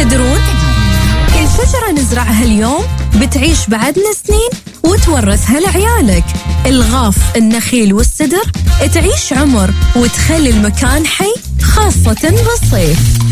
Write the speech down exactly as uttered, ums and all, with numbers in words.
تدرون كل شجرة نزرعها اليوم بتعيش بعدنا سنين وتورثها لعيالك. الغاف، النخيل والسدر تعيش عمر وتخلي المكان حي، خاصة بالصيف.